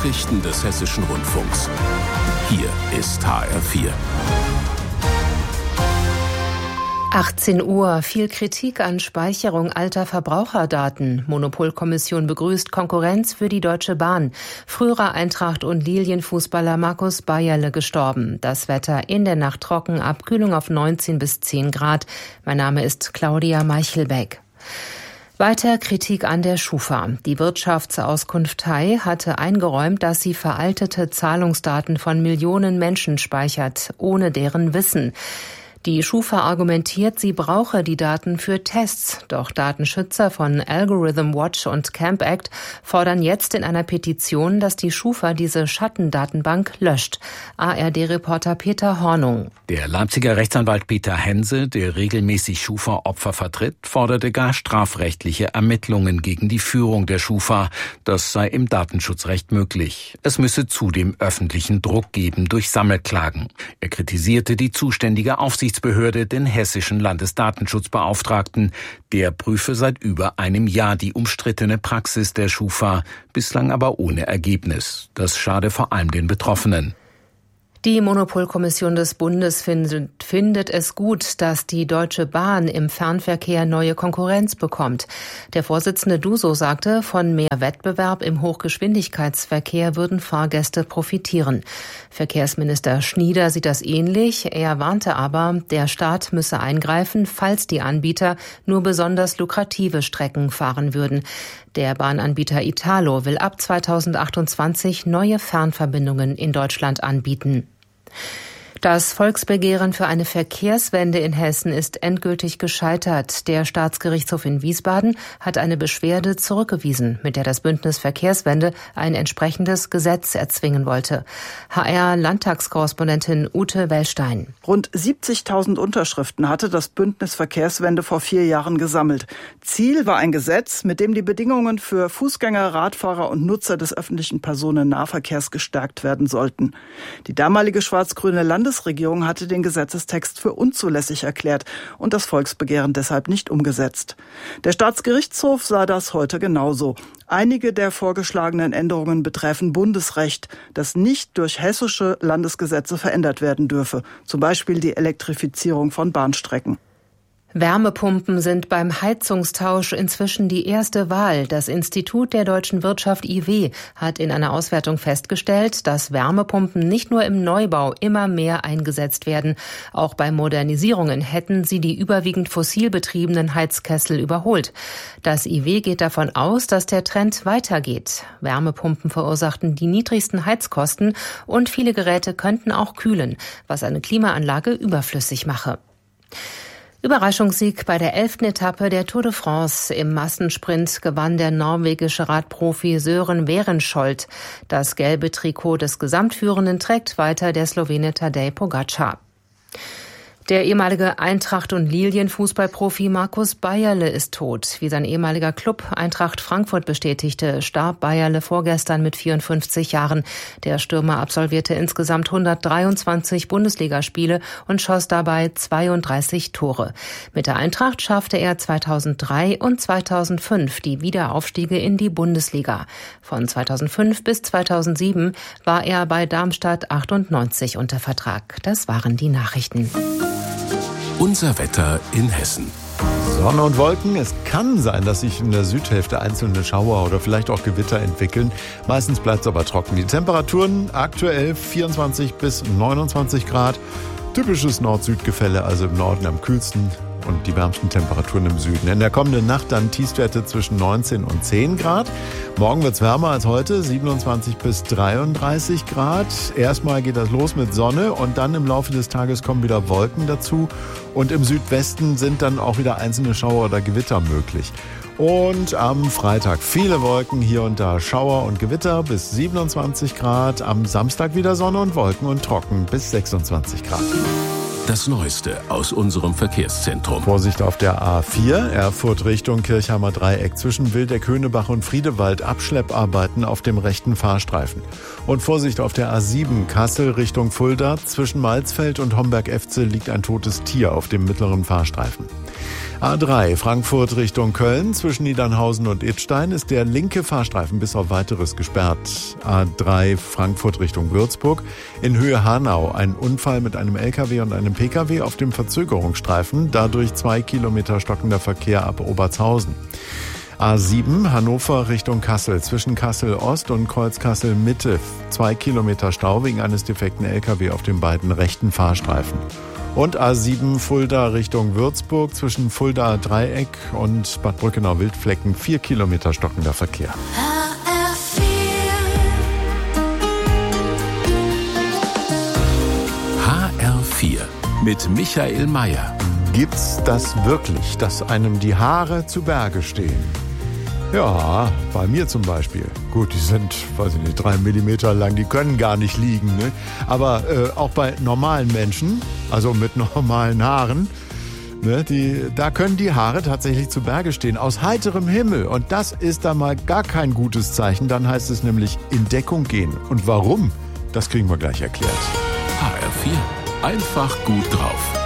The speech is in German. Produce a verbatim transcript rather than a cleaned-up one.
Nachrichten des Hessischen Rundfunks. Hier ist H R vier. achtzehn Uhr. Viel Kritik an Speicherung alter Verbraucherdaten. Monopolkommission begrüßt Konkurrenz für die Deutsche Bahn. Früherer Eintracht- und Lilienfußballer Markus Bayerle gestorben. Das Wetter in der Nacht trocken, Abkühlung auf neunzehn bis zehn Grad. Mein Name ist Claudia Meichelbeck. Weiter Kritik an der Schufa. Die Wirtschaftsauskunftei hatte eingeräumt, dass sie veraltete Zahlungsdaten von Millionen Menschen speichert, ohne deren Wissen. Die Schufa argumentiert, sie brauche die Daten für Tests. Doch Datenschützer von Algorithm Watch und Camp Act fordern jetzt in einer Petition, dass die Schufa diese Schattendatenbank löscht. A R D-Reporter Peter Hornung. Der Leipziger Rechtsanwalt Peter Hense, der regelmäßig Schufa-Opfer vertritt, forderte gar strafrechtliche Ermittlungen gegen die Führung der Schufa. Das sei im Datenschutzrecht möglich. Es müsse zudem öffentlichen Druck geben durch Sammelklagen. Er kritisierte die zuständige Aufsichtsbehörde, den hessischen Landesdatenschutzbeauftragten. Der prüfe seit über einem Jahr die umstrittene Praxis der Schufa, bislang aber ohne Ergebnis. Das schade vor allem den Betroffenen. Die Monopolkommission des Bundes findet, findet es gut, dass die Deutsche Bahn im Fernverkehr neue Konkurrenz bekommt. Der Vorsitzende Duso sagte, von mehr Wettbewerb im Hochgeschwindigkeitsverkehr würden Fahrgäste profitieren. Verkehrsminister Schnieder sieht das ähnlich. Er warnte aber, der Staat müsse eingreifen, falls die Anbieter nur besonders lukrative Strecken fahren würden. Der Bahnanbieter Italo will ab zweitausendachtundzwanzig neue Fernverbindungen in Deutschland anbieten. Das Volksbegehren für eine Verkehrswende in Hessen ist endgültig gescheitert. Der Staatsgerichtshof in Wiesbaden hat eine Beschwerde zurückgewiesen, mit der das Bündnis Verkehrswende ein entsprechendes Gesetz erzwingen wollte. H R-Landtagskorrespondentin Ute Wellstein. Rund siebzigtausend Unterschriften hatte das Bündnis Verkehrswende vor vier Jahren gesammelt. Ziel war ein Gesetz, mit dem die Bedingungen für Fußgänger, Radfahrer und Nutzer des öffentlichen Personennahverkehrs gestärkt werden sollten. Die damalige schwarz-grüne Landesregierung Landesregierung hatte den Gesetzestext für unzulässig erklärt und das Volksbegehren deshalb nicht umgesetzt. Der Staatsgerichtshof sah das heute genauso. Einige der vorgeschlagenen Änderungen betreffen Bundesrecht, das nicht durch hessische Landesgesetze verändert werden dürfe, zum Beispiel die Elektrifizierung von Bahnstrecken. Wärmepumpen sind beim Heizungstausch inzwischen die erste Wahl. Das Institut der deutschen Wirtschaft I W hat in einer Auswertung festgestellt, dass Wärmepumpen nicht nur im Neubau immer mehr eingesetzt werden. Auch bei Modernisierungen hätten sie die überwiegend fossil betriebenen Heizkessel überholt. Das I W geht davon aus, dass der Trend weitergeht. Wärmepumpen verursachten die niedrigsten Heizkosten und viele Geräte könnten auch kühlen, was eine Klimaanlage überflüssig mache. Überraschungssieg bei der elften Etappe der Tour de France. Im Massensprint gewann der norwegische Radprofi Søren Werenskiold. Das gelbe Trikot des Gesamtführenden trägt weiter der Slowene Tadej Pogačar. Der ehemalige Eintracht- und Lilien-Fußballprofi Markus Bayerle ist tot. Wie sein ehemaliger Club Eintracht Frankfurt bestätigte, starb Bayerle vorgestern mit vierundfünfzig Jahren. Der Stürmer absolvierte insgesamt hundertdreiundzwanzig Bundesligaspiele und schoss dabei zweiunddreißig Tore. Mit der Eintracht schaffte er zweitausenddrei und zweitausendfünf die Wiederaufstiege in die Bundesliga. Von zweitausendfünf bis zweitausendsieben war er bei Darmstadt achtundneunzig unter Vertrag. Das waren die Nachrichten. Unser Wetter in Hessen. Sonne und Wolken. Es kann sein, dass sich in der Südhälfte einzelne Schauer oder vielleicht auch Gewitter entwickeln. Meistens bleibt es aber trocken. Die Temperaturen aktuell vierundzwanzig bis neunundzwanzig Grad. Typisches Nord-Süd-Gefälle, also im Norden am kühlsten und die wärmsten Temperaturen im Süden. In der kommenden Nacht dann Tiefstwerte zwischen neunzehn und zehn Grad. Morgen wird es wärmer als heute, siebenundzwanzig bis dreiunddreißig Grad. Erstmal geht das los mit Sonne und dann im Laufe des Tages kommen wieder Wolken dazu. Und im Südwesten sind dann auch wieder einzelne Schauer oder Gewitter möglich. Und am Freitag viele Wolken, hier und da Schauer und Gewitter bis siebenundzwanzig Grad. Am Samstag wieder Sonne und Wolken und trocken bis sechsundzwanzig Grad. Das Neueste aus unserem Verkehrszentrum. Vorsicht auf der A vier, Erfurt Richtung Kirchheimer Dreieck. Zwischen Wildeck-Höhnebach und Friedewald Abschlepparbeiten auf dem rechten Fahrstreifen. Und Vorsicht auf der A sieben, Kassel Richtung Fulda. Zwischen Malzfeld und Homberg-Efze liegt ein totes Tier auf dem mittleren Fahrstreifen. A drei Frankfurt Richtung Köln. Zwischen Niedernhausen und Idstein ist der linke Fahrstreifen bis auf Weiteres gesperrt. A drei Frankfurt Richtung Würzburg. In Höhe Hanau ein Unfall mit einem L K W und einem P K W auf dem Verzögerungsstreifen. Dadurch zwei Kilometer stockender Verkehr ab Obertshausen. A sieben Hannover Richtung Kassel. Zwischen Kassel Ost und Kreuz Kassel Mitte. Zwei Kilometer Stau wegen eines defekten L K W auf den beiden rechten Fahrstreifen. Und A sieben Fulda Richtung Würzburg. Zwischen Fulda Dreieck und Bad Brückenau-Wildflecken. Vier Kilometer stockender Verkehr. H R vier mit Michael Mayer. Gibt's das wirklich, dass einem die Haare zu Berge stehen? Ja, bei mir zum Beispiel. Gut, die sind, weiß ich nicht, drei Millimeter lang, die können gar nicht liegen. Ne? Aber äh, auch bei normalen Menschen, also mit normalen Haaren, ne, die, da können die Haare tatsächlich zu Berge stehen, aus heiterem Himmel. Und das ist da mal gar kein gutes Zeichen. Dann heißt es nämlich in Deckung gehen. Und warum? Das kriegen wir gleich erklärt. H R vier. Einfach gut drauf.